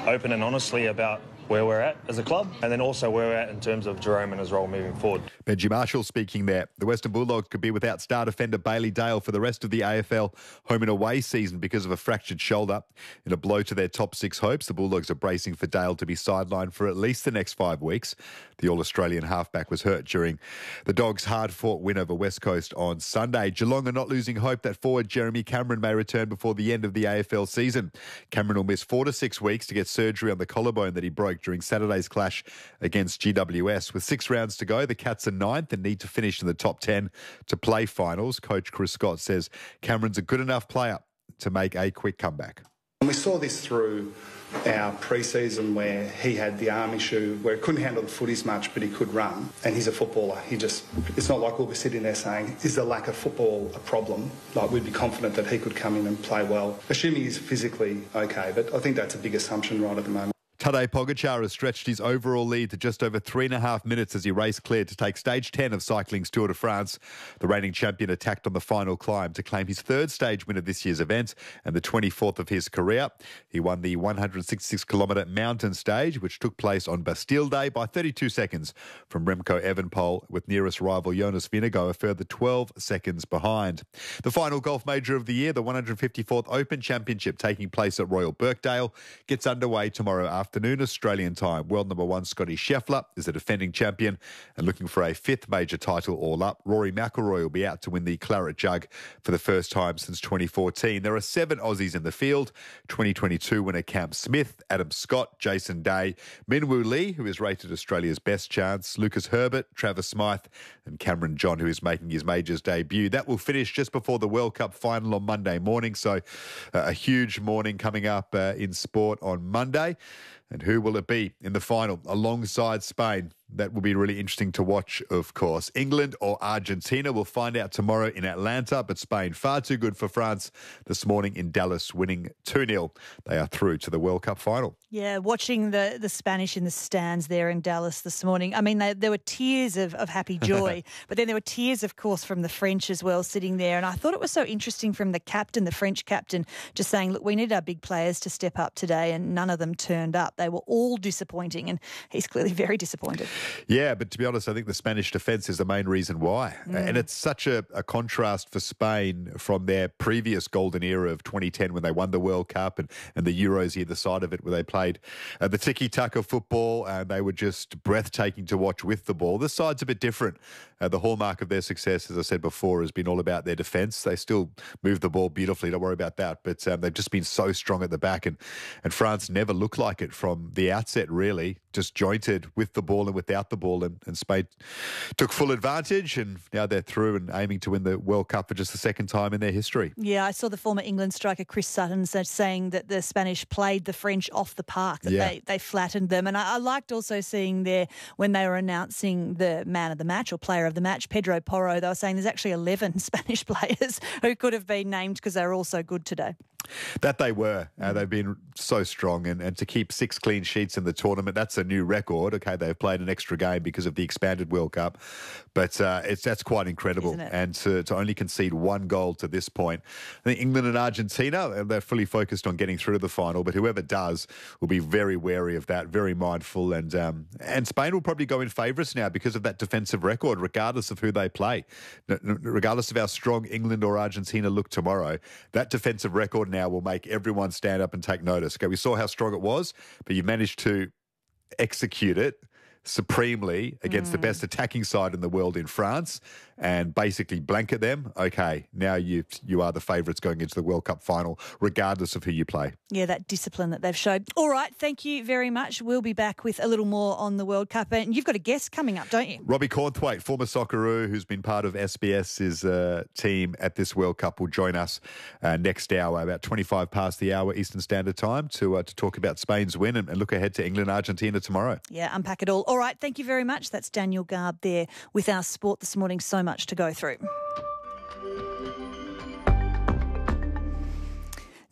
open and honestly about where we're at as a club, and then also where we're at in terms of Jerome and his role moving forward. Benji Marshall speaking there. The Western Bulldogs could be without star defender Bailey Dale for the rest of the AFL home and away season because of a fractured shoulder. In a blow to their top six hopes, the Bulldogs are bracing for Dale to be sidelined for at least the next 5 weeks. The All-Australian halfback was hurt during the Dogs' hard-fought win over West Coast on Sunday. Geelong are not losing hope that forward Jeremy Cameron may return before the end of the AFL season. Cameron will miss 4 to 6 weeks to get surgery on the collarbone that he broke during Saturday's clash against GWS. With 6 rounds to go, the Cats are 9th and need to finish in the top 10 to play finals. Coach Chris Scott says Cameron's a good enough player to make a quick comeback. And we saw this through our pre-season where he had the arm issue where he couldn't handle the footies much, but he could run. And he's a footballer. It's not like we'll be sitting there saying, is the lack of football a problem? Like, we'd be confident that he could come in and play well, assuming he's physically okay. But I think that's a big assumption right at the moment. Tadej Pogacar has stretched his overall lead to just over 3.5 minutes as he raced clear to take stage 10 of cycling's Tour de France. The reigning champion attacked on the final climb to claim his 3rd stage win of this year's event and the 24th of his career. He won the 166-kilometre mountain stage, which took place on Bastille Day, by 32 seconds from Remco Evenepoel, with nearest rival Jonas Vingegaard a further 12 seconds behind. The final golf major of the year, the 154th Open Championship, taking place at Royal Birkdale, gets underway tomorrow afternoon Australian time. World number 1 Scotty Scheffler is the defending champion and looking for a 5th major title all up. Rory McIlroy will be out to win the Claret Jug for the first time since 2014. There are 7 Aussies in the field. 2022 winner Cam Smith, Adam Scott, Jason Day, Minwoo Lee, who is rated Australia's best chance, Lucas Herbert, Travis Smythe and Cameron John, who is making his majors debut. That will finish just before the World Cup final on Monday morning. So a huge morning coming up in sport on Monday. And who will it be in the final alongside Spain? That will be really interesting to watch, of course. England or Argentina, we'll find out tomorrow in Atlanta, but Spain far too good for France this morning in Dallas, winning 2-0. They are through to the World Cup final. Yeah, watching the Spanish in the stands there in Dallas this morning. I mean, there were tears of happy joy, but then there were tears, of course, from the French as well sitting there. And I thought it was so interesting from the captain, the French captain, just saying, look, we need our big players to step up today, and none of them turned up. They were all disappointing, and he's clearly very disappointed. Yeah, but to be honest, I think the Spanish defence is the main reason why. And it's such a contrast for Spain from their previous golden era of 2010 when they won the World Cup and the Euros either side of it, where they played the tiki-taka football and they were just breathtaking to watch with the ball. This side's a bit different. The hallmark of their success, as I said before, has been all about their defence. They still move the ball beautifully, don't worry about that. But they've just been so strong at the back, and France never looked like it from the outset, really. Just jointed with the ball and without the ball, and Spain took full advantage, and now they're through and aiming to win the World Cup for just the 2nd time in their history. Yeah, I saw the former England striker Chris Sutton saying that the Spanish played the French off the park, that they flattened them. And I liked also seeing there when they were announcing the man of the match or player of the match, Pedro Porro, they were saying there's actually 11 Spanish players who could have been named because they were all so good today. That they were. They've been so strong, and to keep 6 clean sheets in the tournament, that's a new record. Okay, they've played an extra game because of the expanded World Cup, but that's quite incredible. And to only concede 1 goal to this point. I think England and Argentina, they're fully focused on getting through to the final, but whoever does will be very wary of that, very mindful, and Spain will probably go in favourites now because of that defensive record, regardless of who they play. Regardless of how strong England or Argentina look tomorrow, that defensive record now will make everyone stand up and take notice. Okay, we saw how strong it was, but you managed to execute it supremely against the best attacking side in the world in France and basically blanket them. Okay, now you are the favourites going into the World Cup final, regardless of who you play. Yeah, that discipline that they've showed. All right, thank you very much. We'll be back with a little more on the World Cup. And you've got a guest coming up, don't you? Robbie Cornthwaite, former Socceroo, who's been part of SBS's team at this World Cup, will join us next hour, about 25 past the hour Eastern Standard Time, to talk about Spain's win and look ahead to England-Argentina tomorrow. Yeah, unpack it all. All right, thank you very much. That's Daniel Garb there with our sport this morning. So much to go through.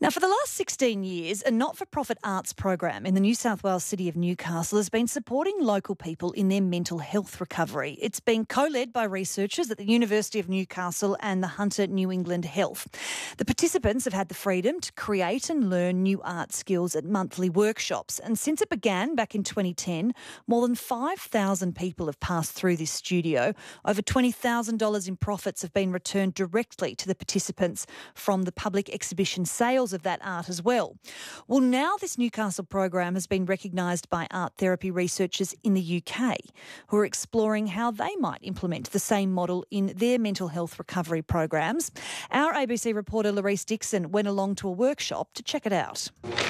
Now, for the last 16 years, a not-for-profit arts program in the New South Wales city of Newcastle has been supporting local people in their mental health recovery. It's been co-led by researchers at the University of Newcastle and the Hunter New England Health. The participants have had the freedom to create and learn new art skills at monthly workshops. And since it began back in 2010, more than 5,000 people have passed through this studio. Over $20,000 in profits have been returned directly to the participants from the public exhibition sales of that art as well. Well, now this Newcastle program has been recognised by art therapy researchers in the UK, who are exploring how they might implement the same model in their mental health recovery programs. Our ABC reporter Larice Dixon went along to a workshop to check it out.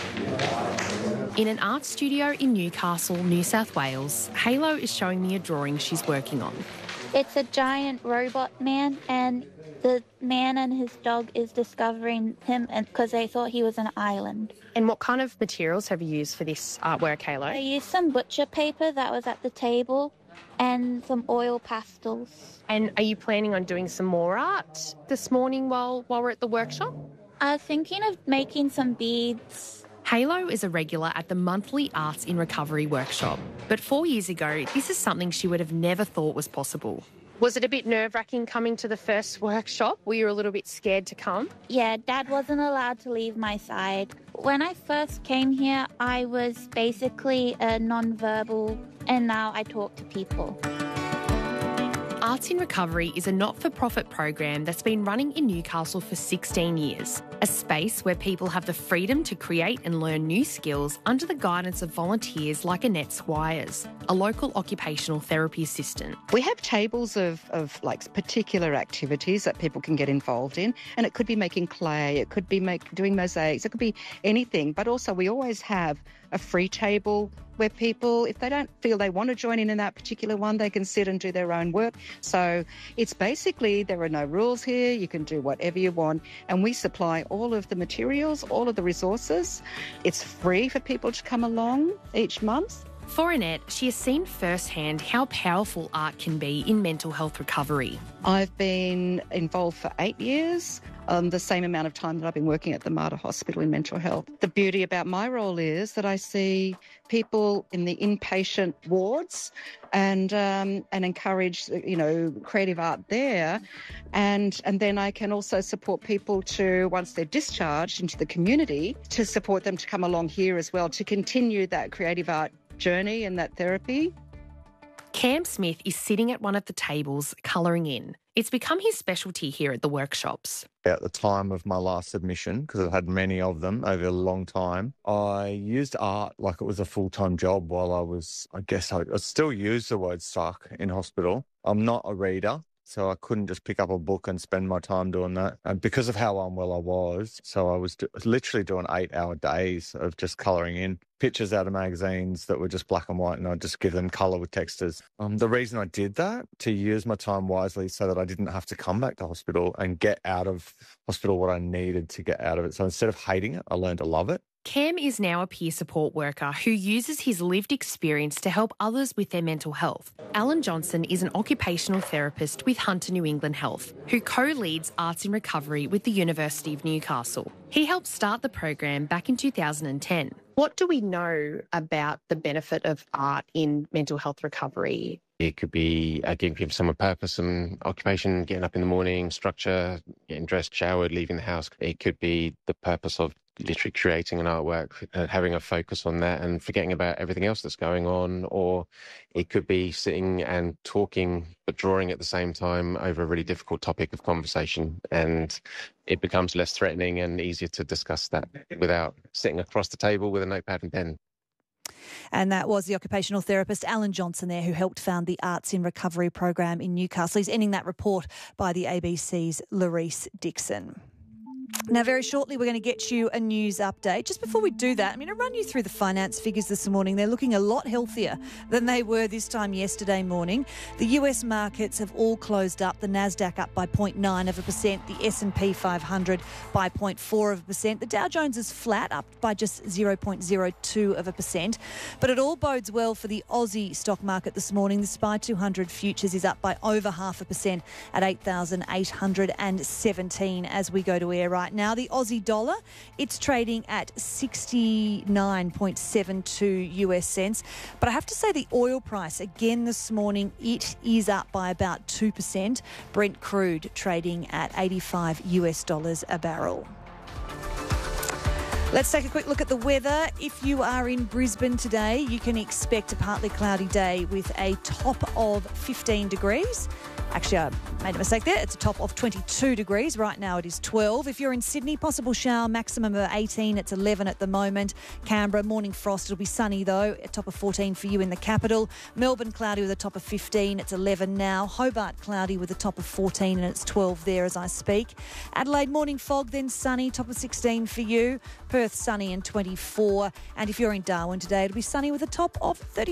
In an art studio in Newcastle, New South Wales, Halo is showing me a drawing she's working on. It's a giant robot man, and the man and his dog is discovering him because they thought he was an island. And what kind of materials have you used for this artwork, Halo? I used some butcher paper that was at the table and some oil pastels. And are you planning on doing some more art this morning while we're at the workshop? I was thinking of making some beads. Halo is a regular at the monthly Arts in Recovery workshop. But 4 years ago, this is something she would have never thought was possible. Was it a bit nerve-wracking coming to the first workshop? Were you a little bit scared to come? Yeah, Dad wasn't allowed to leave my side. When I first came here, I was basically a non-verbal, and now I talk to people. Arts in Recovery is a not-for-profit program that's been running in Newcastle for 16 years, a space where people have the freedom to create and learn new skills under the guidance of volunteers like Annette Squires, a local occupational therapy assistant. We have tables of particular activities that people can get involved in, and it could be making clay, it could be doing mosaics, it could be anything, but also we always have a free table where people, if they don't feel they want to join in that particular one, they can sit and do their own work. So it's basically, there are no rules here, you can do whatever you want, and we supply all of the materials, all of the resources. It's free for people to come along each month. For Annette, she has seen firsthand how powerful art can be in mental health recovery. I've been involved for 8 years, the same amount of time that I've been working at the Mater Hospital in mental health. The beauty about my role is that I see people in the inpatient wards and encourage, creative art there. And then I can also support people to, once they're discharged into the community, to support them to come along here as well, to continue that creative art journey and that therapy. Cam Smith is sitting at one of the tables colouring in. It's become his specialty here at the workshops. At the time of my last submission, because I've had many of them over a long time, I used art like it was a full-time job while I still use the word stuck in hospital. I'm not a reader, so I couldn't just pick up a book and spend my time doing that. And because of how unwell I was, so I was literally doing 8-hour days of just colouring in pictures out of magazines that were just black and white, and I'd just give them colour with textures. The reason I did that, to use my time wisely so that I didn't have to come back to hospital and get out of hospital what I needed to get out of it. So instead of hating it, I learned to love it. Cam is now a peer support worker who uses his lived experience to help others with their mental health. Alan Johnson is an occupational therapist with Hunter New England Health, who co-leads Arts in Recovery with the University of Newcastle. He helped start the program back in 2010. What do we know about the benefit of art in mental health recovery? It could be giving someone purpose and occupation, getting up in the morning, structure, getting dressed, showered, leaving the house. It could be the purpose of literally creating an artwork, having a focus on that and forgetting about everything else that's going on. Or it could be sitting and talking but drawing at the same time over a really difficult topic of conversation, and it becomes less threatening and easier to discuss that without sitting across the table with a notepad and pen. And that was the occupational therapist Alan Johnson there, who helped found the Arts in Recovery program in Newcastle. He's ending that report by the ABC's Larice Dixon. Now, very shortly, we're going to get you a news update. Just before we do that, I'm going to run you through the finance figures this morning. They're looking a lot healthier than they were this time yesterday morning. The US markets have all closed up. The Nasdaq up by 0.9%, the S&P 500 by 0.4%. The Dow Jones is flat, up by just 0.02%. But it all bodes well for the Aussie stock market this morning. The SPI 200 futures is up by over 0.5% at 8,817 as we go to air right now. The Aussie dollar, it's trading at 69.72 US cents. But I have to say the oil price, again this morning, it is up by about 2%. Brent crude trading at $85 US a barrel. Let's take a quick look at the weather. If you are in Brisbane today, you can expect a partly cloudy day with a top of 15 degrees. Actually, I made a mistake there. It's a top of 22 degrees. Right now it is 12. If you're in Sydney, possible shower, maximum of 18. It's 11 at the moment. Canberra, morning frost. It'll be sunny though. A top of 14 for you in the capital. Melbourne, cloudy with a top of 15. It's 11 now. Hobart, cloudy with a top of 14 and it's 12 there as I speak. Adelaide, morning fog, then sunny. Top of 16 for you. Perth, sunny and 24. And if you're in Darwin today, it'll be sunny with a top of 30.